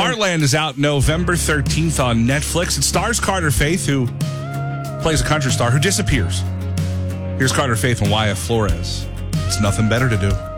Heartland is out November 13th on Netflix. It stars Carter Faith, who plays a country star who disappears. Here's Carter Faith and Wyatt Flores. It's nothing better to do.